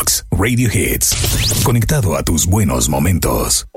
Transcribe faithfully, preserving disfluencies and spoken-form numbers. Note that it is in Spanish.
Box Radio Hits. Conectado a tus buenos momentos.